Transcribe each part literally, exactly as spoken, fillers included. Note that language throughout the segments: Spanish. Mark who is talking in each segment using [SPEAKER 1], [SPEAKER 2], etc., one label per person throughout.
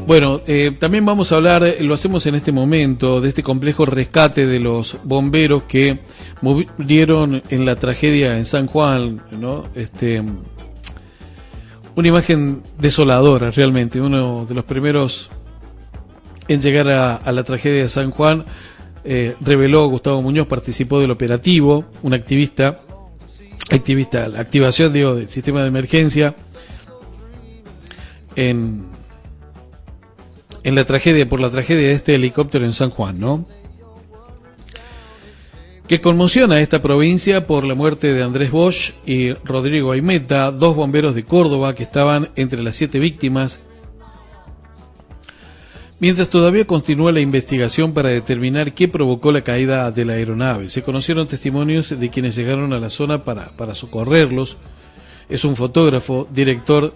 [SPEAKER 1] Bueno, eh, también vamos a hablar, lo hacemos en este momento, de este complejo rescate de los bomberos que murieron en la tragedia en San Juan, ¿no? Este, una imagen desoladora realmente, uno de los primeros en llegar a, a la tragedia de San Juan, eh, reveló Gustavo Muñoz, participó del operativo, un activista, activista, la activación, digo, del sistema de emergencia en en la tragedia, por la tragedia de este helicóptero en San Juan, ¿no? Que conmociona a esta provincia por la muerte de Andrés Bosch y Rodrigo Aimeta, dos bomberos de Córdoba que estaban entre las siete víctimas. Mientras todavía continúa la investigación para determinar qué provocó la caída de la aeronave. Se conocieron testimonios de quienes llegaron a la zona para, para socorrerlos. Es un fotógrafo, director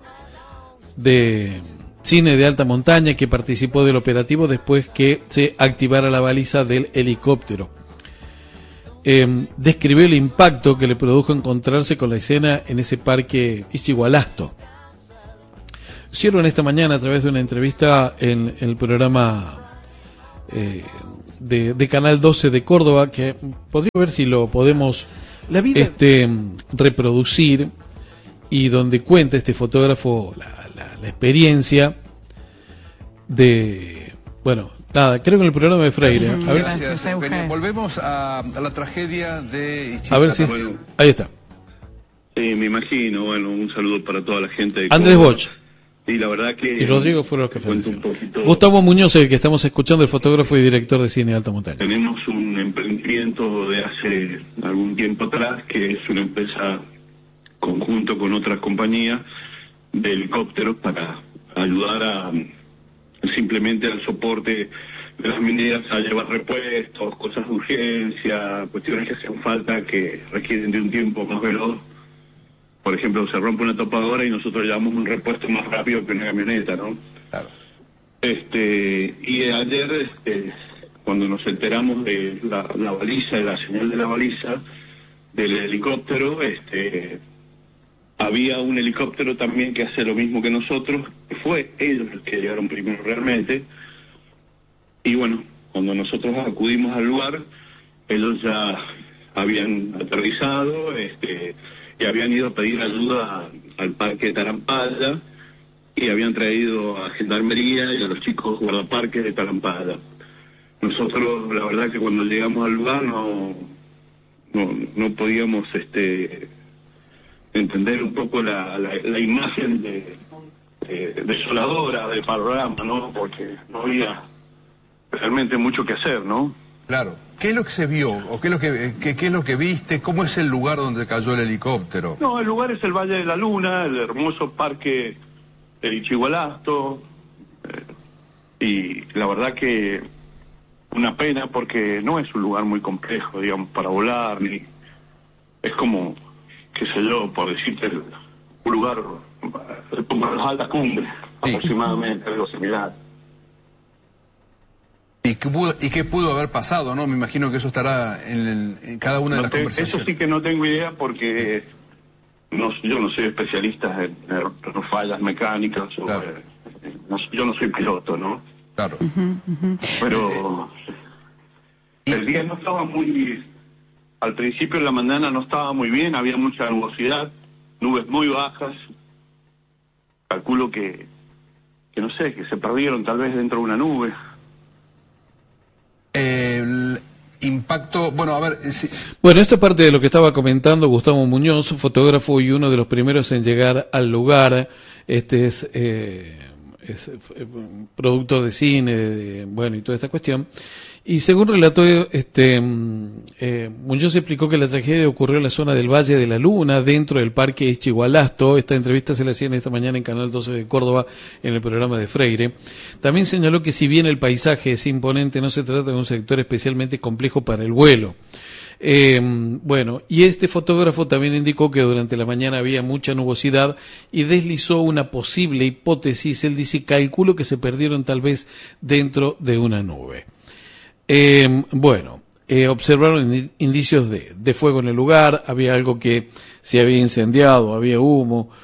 [SPEAKER 1] de cine de alta montaña que participó del operativo después que se activara la baliza del helicóptero. Eh, describió el impacto que le produjo encontrarse con la escena en ese parque Ischigualasto. Hicieron esta mañana a través de una entrevista en, en el programa eh, de, de Canal doce de Córdoba, que podría ver si lo podemos la vida... este, reproducir, y donde cuenta este fotógrafo la La, la experiencia de, bueno, nada, creo que en el programa de Freire. A ver,
[SPEAKER 2] Gracias, si... Volvemos a, a la tragedia de Ischigualasto.
[SPEAKER 1] A ver si, bueno, ahí está.
[SPEAKER 3] Sí, me imagino, bueno, un saludo para toda la gente de
[SPEAKER 1] Andrés Bosch.
[SPEAKER 3] Y la verdad que...
[SPEAKER 1] Y Rodrigo fueron los que fallecieron.
[SPEAKER 3] Poquito...
[SPEAKER 1] Gustavo Muñoz, el que estamos escuchando, el fotógrafo y director de cine de alta montaña.
[SPEAKER 3] Tenemos un emprendimiento de hace algún tiempo atrás, que es una empresa conjunto con otras compañías de helicópteros para ayudar a simplemente al soporte de las mineras, a llevar repuestos, cosas de urgencia, cuestiones que hacen falta, que requieren de un tiempo más veloz. Por ejemplo, se rompe una topadora y nosotros llevamos un repuesto más rápido que una camioneta, ¿no?
[SPEAKER 2] Claro.
[SPEAKER 3] Este, y ayer, este, cuando nos enteramos de la, la baliza, de la señal de la baliza del helicóptero, este... había un helicóptero también que hace lo mismo que nosotros, fue ellos los que llegaron primero realmente, y bueno, cuando nosotros acudimos al lugar, ellos ya habían aterrizado, este, y habían ido a pedir ayuda al parque de Tarampaya, y habían traído a Gendarmería y a los chicos guardaparques de Tarampaya. Nosotros, la verdad que cuando llegamos al lugar no, no, no podíamos, este... entender un poco la, la, la imagen de, de desoladora del panorama, ¿no? Porque no había realmente mucho que hacer, ¿no?
[SPEAKER 2] Claro. ¿Qué es lo que se vio? ¿O qué es lo que, qué, qué es lo que viste? ¿Cómo es el lugar donde cayó el helicóptero?
[SPEAKER 3] No, el lugar es el Valle de la Luna, el hermoso parque de Ischigualasto, eh, y la verdad que una pena porque no es un lugar muy complejo, digamos, para volar, ni es como... qué sé yo, por decirte, un lugar como las altas cumbres, sí, aproximadamente, algo similar.
[SPEAKER 2] ¿Y qué, pudo, ¿Y qué pudo haber pasado, no? Me imagino que eso estará en, el, en cada una
[SPEAKER 3] no
[SPEAKER 2] de las
[SPEAKER 3] te,
[SPEAKER 2] conversaciones.
[SPEAKER 3] Eso sí que no tengo idea porque no, yo no soy especialista en, en fallas mecánicas,
[SPEAKER 2] claro.
[SPEAKER 3] o, eh, no, yo no soy piloto, ¿no?
[SPEAKER 2] Claro.
[SPEAKER 3] Uh-huh, uh-huh. Pero eh, el día no estaba muy... Al principio de la mañana no estaba muy bien, había mucha nubosidad, nubes muy bajas. Calculo que, que no sé, que se perdieron tal vez dentro de una nube.
[SPEAKER 2] El impacto, bueno, a ver... Si...
[SPEAKER 1] Bueno, esto es parte de lo que estaba comentando Gustavo Muñoz, fotógrafo y uno de los primeros en llegar al lugar. Este es... Eh... es eh, productor de cine, de, bueno, y toda esta cuestión. Y según relató, este, eh, Muñoz explicó que la tragedia ocurrió en la zona del Valle de la Luna, dentro del parque Ischigualasto. Esta entrevista se la hacían esta mañana en Canal doce de Córdoba, en el programa de Freire. También señaló que si bien el paisaje es imponente, no se trata de un sector especialmente complejo para el vuelo. Eh, bueno, y este fotógrafo también indicó que durante la mañana había mucha nubosidad y deslizó una posible hipótesis. Él dice, calculo que se perdieron tal vez dentro de una nube. Eh, bueno, eh, observaron indicios de, de fuego en el lugar, había algo que se había incendiado, había humo.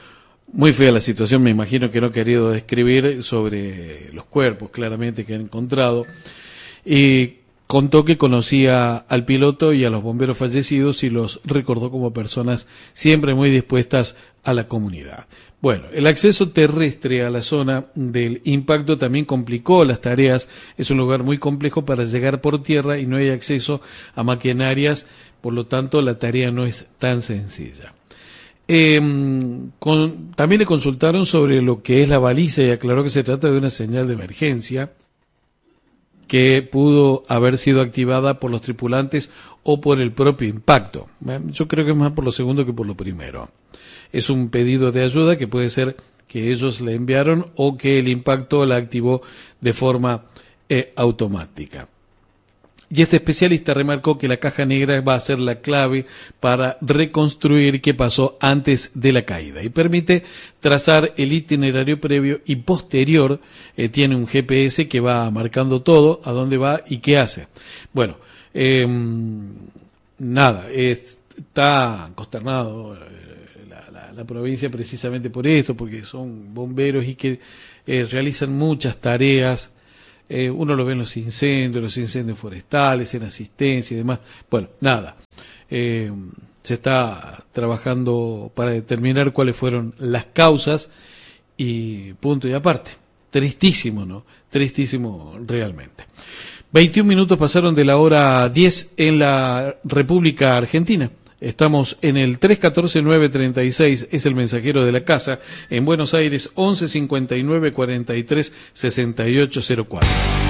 [SPEAKER 1] Muy fea la situación, me imagino que no he querido describir sobre los cuerpos claramente que han encontrado. Y contó que conocía al piloto y a los bomberos fallecidos y los recordó como personas siempre muy dispuestas a la comunidad. Bueno, el acceso terrestre a la zona del impacto también complicó las tareas. Es un lugar muy complejo para llegar por tierra y no hay acceso a maquinarias, por lo tanto la tarea no es tan sencilla. Eh, con, también le consultaron sobre lo que es la baliza y aclaró que se trata de una señal de emergencia que pudo haber sido activada por los tripulantes o por el propio impacto. Yo creo que es más por lo segundo que por lo primero. Es un pedido de ayuda que puede ser que ellos le enviaron o que el impacto la activó de forma eh, automática. Y este especialista remarcó que la caja negra va a ser la clave para reconstruir qué pasó antes de la caída y permite trazar el itinerario previo y posterior. Eh, tiene un G P S que va marcando todo, a dónde va y qué hace. Bueno, eh, nada, es, está consternado eh, la, la, la provincia precisamente por esto, porque son bomberos y que eh, realizan muchas tareas. Eh, uno lo ve en los incendios, los incendios forestales, en asistencia y demás. Bueno, nada. Eh, se está trabajando para determinar cuáles fueron las causas y punto y aparte. Tristísimo, ¿no? Tristísimo realmente. veintiún minutos pasaron de la hora diez en la República Argentina. Estamos en el tres uno cuatro nueve tres seis, es el mensajero de la casa, en Buenos Aires once cincuenta y nueve cuarenta y tres sesenta y ocho cero cuatro.